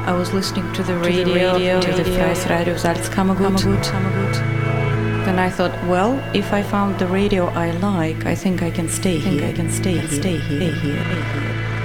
I was listening to the radio, to the Freies Radio Salzkammergut. Then I thought, well, if I found the radio I like, I think I can stay here.